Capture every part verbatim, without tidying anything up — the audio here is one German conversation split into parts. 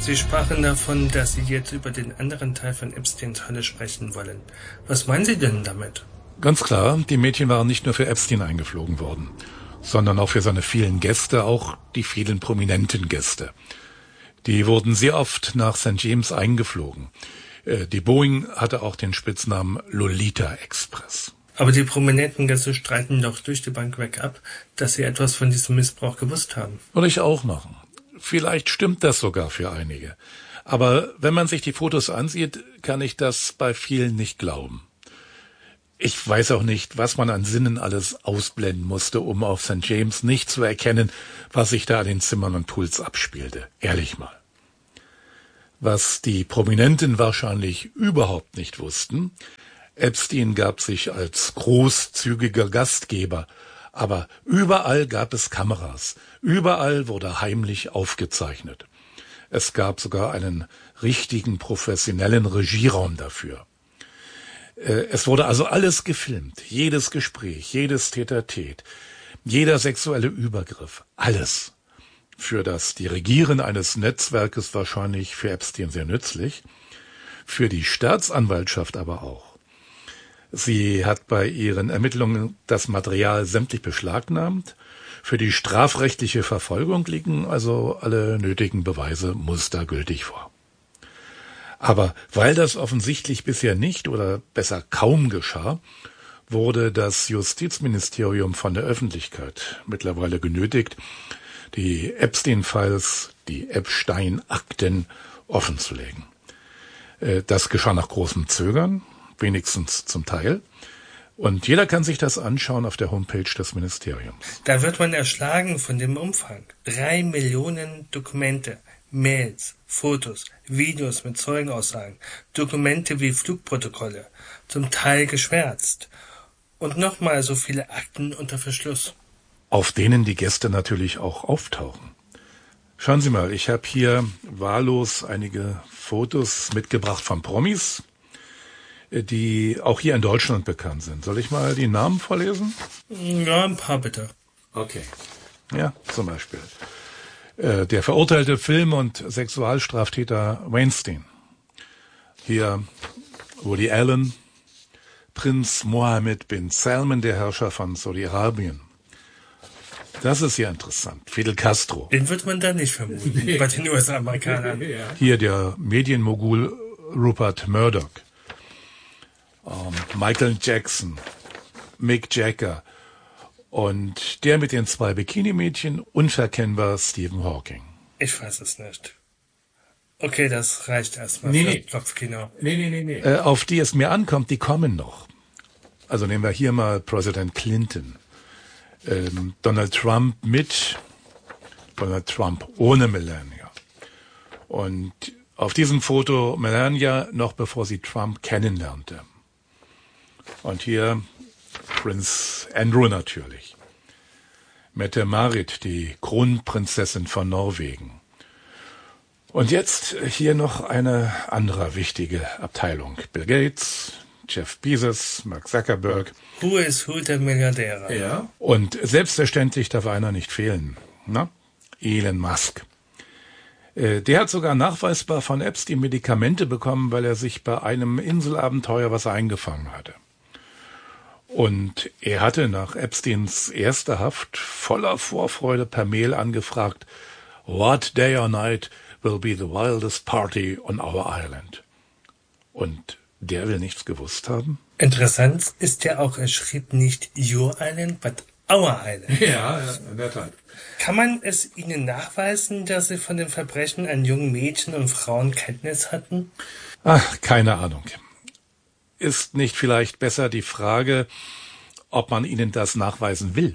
Sie sprachen davon, dass Sie jetzt über den anderen Teil von Epsteins Falle sprechen wollen. Was meinen Sie denn damit? Ganz klar, die Mädchen waren nicht nur für Epstein eingeflogen worden, sondern auch für seine vielen Gäste, auch die vielen prominenten Gäste. Die wurden sehr oft nach Sankt James eingeflogen. Die Boeing hatte auch den Spitznamen Lolita Express. Aber die prominenten Gäste streiten doch durch die Bank weg ab, dass sie etwas von diesem Missbrauch gewusst haben. Würde ich auch machen. Vielleicht stimmt das sogar für einige. Aber wenn man sich die Fotos ansieht, kann ich das bei vielen nicht glauben. Ich weiß auch nicht, was man an Sinnen alles ausblenden musste, um auf Sankt James nicht zu erkennen, was sich da an den Zimmern und Pools abspielte. Ehrlich mal. Was die Prominenten wahrscheinlich überhaupt nicht wussten: Epstein gab sich als großzügiger Gastgeber, aber überall gab es Kameras, überall wurde heimlich aufgezeichnet. Es gab sogar einen richtigen professionellen Regieraum dafür. Es wurde also alles gefilmt, jedes Gespräch, jedes Tête-à-Tête, jeder sexuelle Übergriff, alles. Für das Dirigieren eines Netzwerkes wahrscheinlich für Epstein sehr nützlich, für die Staatsanwaltschaft aber auch. Sie hat bei ihren Ermittlungen das Material sämtlich beschlagnahmt. Für die strafrechtliche Verfolgung liegen also alle nötigen Beweise mustergültig vor. Aber weil das offensichtlich bisher nicht oder besser kaum geschah, wurde das Justizministerium von der Öffentlichkeit mittlerweile genötigt, die Epstein-Files, die Epstein-Akten offenzulegen. Das geschah nach großem Zögern, wenigstens zum Teil. Und jeder kann sich das anschauen auf der Homepage des Ministeriums. Da wird man erschlagen von dem Umfang. Drei Millionen Dokumente, Mails, Fotos, Videos mit Zeugenaussagen, Dokumente wie Flugprotokolle, zum Teil geschwärzt. Und nochmal so viele Akten unter Verschluss. Auf denen die Gäste natürlich auch auftauchen. Schauen Sie mal, ich habe hier wahllos einige Fotos mitgebracht von Promis, die auch hier in Deutschland bekannt sind. Soll ich mal die Namen vorlesen? Ja, ein paar bitte. Okay. Ja, zum Beispiel. Äh, der verurteilte Film- und Sexualstraftäter Weinstein. Hier Woody Allen, Prinz Mohammed bin Salman, der Herrscher von Saudi-Arabien. Das ist ja interessant. Fidel Castro. Den wird man da nicht vermuten, nee. Bei den U S-Amerikanern. Hier der Medienmogul Rupert Murdoch. Um, Michael Jackson, Mick Jagger und der mit den zwei Bikini-Mädchen, unverkennbar Stephen Hawking. Ich weiß es nicht. Okay, das reicht erstmal nee, für nee. Kopfkino. Nee, nee, nee, nee. Äh, auf die es mir ankommt, die kommen noch. Also nehmen wir hier mal Präsident Clinton. Ähm, Donald Trump mit, Donald Trump ohne Melania. Und auf diesem Foto Melania noch bevor sie Trump kennenlernte. Und hier Prinz Andrew natürlich. Mette-Marit, die Kronprinzessin von Norwegen. Und jetzt hier noch eine andere wichtige Abteilung. Bill Gates, Jeff Bezos, Mark Zuckerberg. Who is who der Milliardäre? Ja. Und selbstverständlich darf einer nicht fehlen. Na? Elon Musk. Der hat sogar nachweisbar von Epstein Medikamente bekommen, weil er sich bei einem Inselabenteuer was eingefangen hatte. Und er hatte nach Epsteins erster Haft voller Vorfreude per Mail angefragt, "What day or night will be the wildest party on our island?" Und der will nichts gewusst haben? Interessant ist ja auch, er schrieb nicht Your Island, but Our Island. Ja, ja, in der Tat. Kann man es Ihnen nachweisen, dass Sie von den Verbrechen an jungen Mädchen und Frauen Kenntnis hatten? Ach, keine Ahnung. Ist nicht vielleicht besser die Frage, ob man Ihnen das nachweisen will?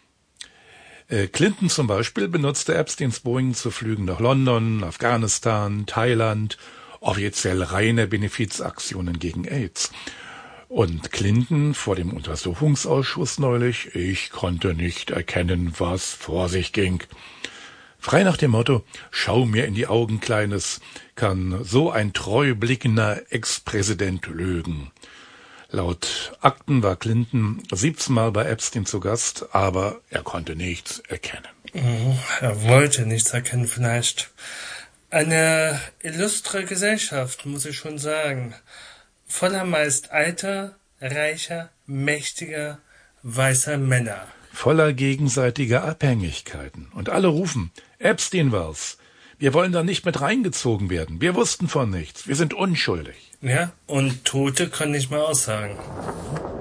Äh, Clinton zum Beispiel benutzte Epsteins Boeing zu Flügen nach London, Afghanistan, Thailand, offiziell reine Benefizaktionen gegen AIDS. Und Clinton vor dem Untersuchungsausschuss neulich, ich konnte nicht erkennen, was vor sich ging. Frei nach dem Motto, schau mir in die Augen, Kleines, kann so ein treu blickender Ex-Präsident lügen. Laut Akten war Clinton siebzehn Mal bei Epstein zu Gast, aber er konnte nichts erkennen. Er wollte nichts erkennen vielleicht. Eine illustre Gesellschaft, muss ich schon sagen. Voller meist alter, reicher, mächtiger, weißer Männer. Voller gegenseitiger Abhängigkeiten. Und alle rufen, Epstein war's. Wir wollen da nicht mit reingezogen werden. Wir wussten von nichts. Wir sind unschuldig. Ja, und Tote können nicht mal aussagen.